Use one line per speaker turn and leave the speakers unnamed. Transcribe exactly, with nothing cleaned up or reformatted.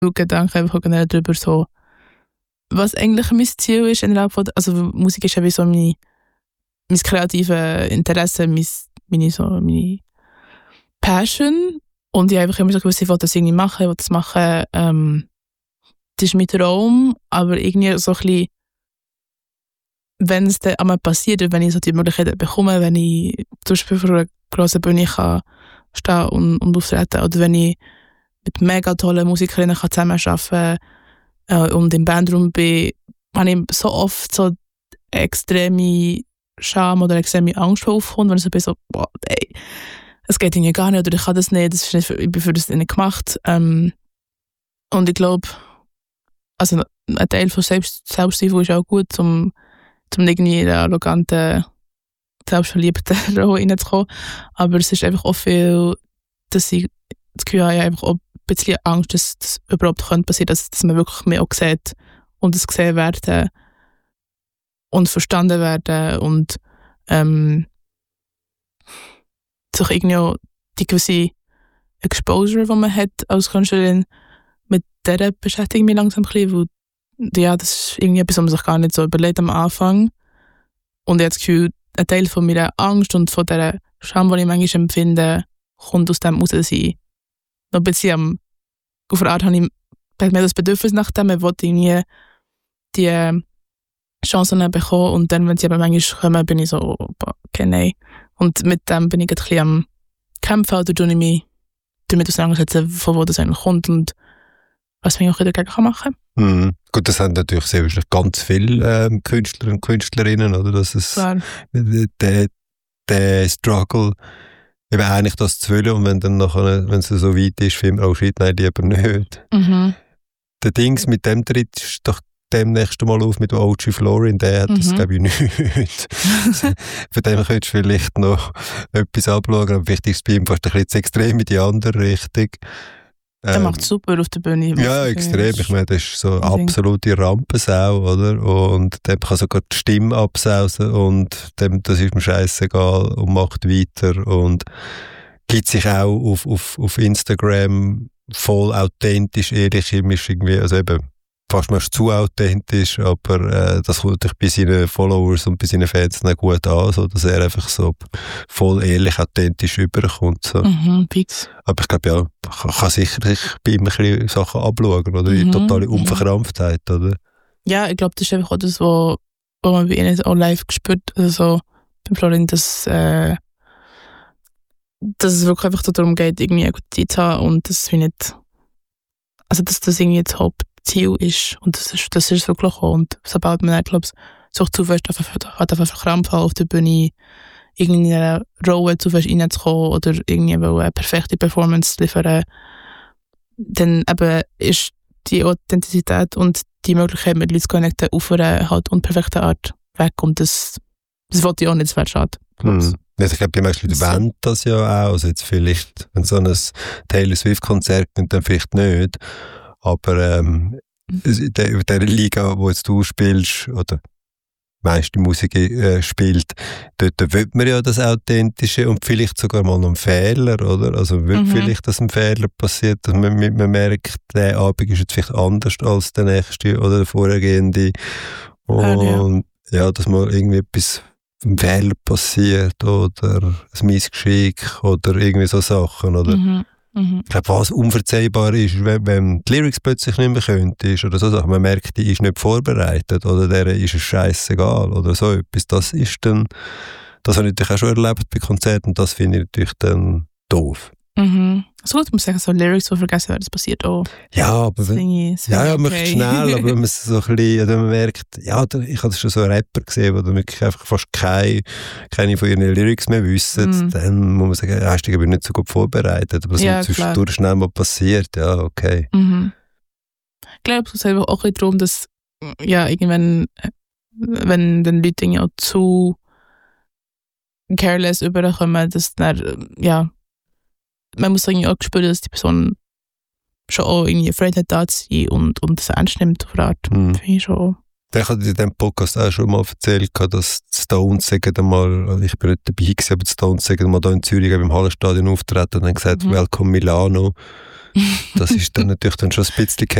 Gedanken einfach generell darüber, so, was eigentlich mein Ziel ist. Innerhalb von, also Musik ist ja wie so mein, mein kreatives Interesse, mein, meine, so, meine Passion. Und ich habe einfach immer so gewusst, ich wollte das irgendwie machen, ich wollte das machen. Ähm, das ist mein Traum, aber irgendwie so ein bisschen, wenn es dann einmal passiert, wenn ich so die Möglichkeit bekomme, wenn ich zum Beispiel vor einer grossen Bühne kann stehen und, und auftreten, oder wenn ich mit mega tollen Musikerinnen kann zusammenarbeiten kann äh, und im Bandraum bin, habe ich so oft so extreme Scham oder extreme Angst aufkommt, wenn ich so bin, so, boah, ey, es geht irgendwie gar nicht, oder ich kann das nicht, das ist nicht, ich bin für das nicht gemacht. Ähm, und ich glaube, also ein Teil von Selbst, Selbstzweifel ist auch gut, um, um irgendwie in eine arrogante, selbstverliebte Rolle reinzukommen. Aber es ist einfach auch viel, dass ich das Gefühl habe, ich habe einfach auch ein bisschen Angst, dass das überhaupt passieren könnte, dass, dass man wirklich mehr auch sieht und es gesehen werden und verstanden werden und ähm, sich irgendwie auch die gewisse Exposure, die man hat als Künstlerin, mit der beschäftige ich mich langsam ein bisschen, weil ja, das ist irgendwie etwas, was man sich gar nicht so überlegt am Anfang. Und ich habe das Gefühl, ein Teil von meiner Angst und von dieser Scham, die ich manchmal empfinde, kommt aus dem raus, dass ich noch ein bisschen am, auf eine Art habe ich mehr das Bedürfnis nach dem, ich wollte irgendwie die Chancen bekommen und dann, wenn sie aber manchmal kommen, bin ich so, oh, okay, nein. Und mit dem bin ich ein bisschen am Kämpfen, oder tue ich mich damit auseinandersetzen, von wo das eigentlich kommt und was man auch dagegen machen kann.
Mhm. Gut, das haben natürlich sehr wahrscheinlich ganz viele ähm, Künstler und Künstlerinnen, oder? Dass es der, der Struggle, eben eigentlich das zu wollen und wenn dann nachher, wenn es so weit ist, findet man, oh shit, nein, lieber nicht.
Mhm.
Der Dings mit dem tritt ist doch demnächst mal auf mit O G Florin, der hat mhm. das glaube ich nicht. Von dem könntest du vielleicht noch etwas abschauen, aber wichtig ist bei ihm fast ein bisschen zu extrem in die andere Richtung.
Der ähm, macht super auf der Bühne.
Ja, extrem. Ich meine, das ist so eine absolute Rampensau, oder? Und dem kann sogar die Stimme absausen und dem, das ist ihm scheissegal und macht weiter und gibt sich auch auf, auf, auf Instagram voll authentisch, ehrlich, ist irgendwie, also eben fast mal zu authentisch, aber äh, das kommt natürlich bei seinen Followers und bei seinen Fans nicht gut an, so, dass er einfach so voll ehrlich, authentisch rüberkommt. So.
Mhm, fix.
Aber ich glaube, ja, kann, kann sicher sich bei ihm ein bisschen Sachen abschauen, oder? Die
mhm,
totale Unverkrampftheit, oder?
Ja, ich glaube, das ist einfach auch das, was man bei ihnen auch live gespürt, also so, bei Florin, dass, äh, dass es wirklich einfach darum geht, irgendwie eine gute Zeit zu haben und dass wir nicht, also dass das irgendwie das Hauptziel ist und das ist, das ist wirklich auch. Und sobald man, glaube ich, sich zu fest hat einfach verkrampft auf der Bühne, irgendwie in eine Rolle zu fest reinzukommen oder irgendwie eine perfekte Performance zu liefern, dann eben ist die Authentizität und die Möglichkeit, mit Leuten zu connecten, auf eine halt unperfekte Art weg. Und das, das wollte ich auch nicht, das wäre schade.
Hm. Ich glaube, die meisten Leute wollen das ja auch. Also jetzt vielleicht, wenn so ein Taylor Swift-Konzert nimmt, dann vielleicht nicht. Aber ähm, in der Liga, wo jetzt du spielst, oder die meiste Musik äh, spielt, dort will man ja das Authentische und vielleicht sogar mal noch einen Fehler, oder? Also will mhm. vielleicht, dass ein Fehler passiert, dass man, man merkt, der Abend ist jetzt vielleicht anders als der nächste oder der vorhergehende. Und ja, ja dass man irgendwie etwas ein Fehler passiert oder ein Missgeschick oder irgendwie so Sachen, oder? Mhm. Mhm. Ich glaube, was unverzeihbar ist, wenn, wenn die Lyrics plötzlich nicht mehr könntest oder so Sachen, man merkt, die ist nicht vorbereitet oder der ist es scheissegal oder so etwas, das ist dann, das habe ich natürlich auch schon erlebt bei Konzerten und das finde ich natürlich dann doof.
Mhm. So gut, muss sagen, so Lyrics, die vergessen werden, das passiert auch.
Ja, aber wenn,
ich,
ja, ja,
okay.
möchte schnell, aber wenn man so ein bisschen, wenn man merkt, ja, ich habe schon so einen Rapper gesehen, wo wirklich einfach fast keine, keine von ihren Lyrics mehr wissen, mm. dann muss man sagen, ja, hast du dich nicht so gut vorbereitet, aber
ja,
so zwischendurch schnell mal passiert, ja, okay.
Mhm. Ich glaube, es geht einfach auch ein bisschen darum, dass, ja, irgendwann, wenn den Leute auch zu careless überkommen, dass dann, ja, man muss irgendwie auch spüren, dass die Person schon auch irgendwie Freude hat, da zu sein und, und das ernst nimmt auf eine Art. Mhm. Finde ich schon.
Ich hatte in diesem Podcast auch schon mal erzählt, dass die Stones sagen einmal, ich bin nicht dabei gewesen, aber die Stones sagen mal da in Zürich beim Hallenstadion auftreten und haben gesagt, mhm. Welcome Milano. Das ist dann natürlich dann schon ein bisschen